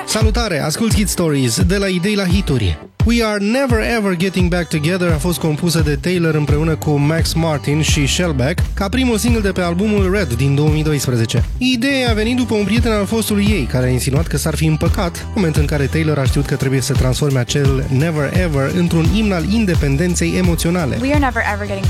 Salutare, ascult Hit Stories de la idei la hituri. We Are Never Ever Getting Back Together a fost compusă de Taylor împreună cu Max Martin și Shellback ca primul single de pe albumul Red din 2012. Ideea a venit după un prieten al fostului ei care a insinuat că s-ar fi împăcat, moment în care Taylor a știut că trebuie să transforme acel Never Ever într-un imn al independenței emoționale. We are never ever getting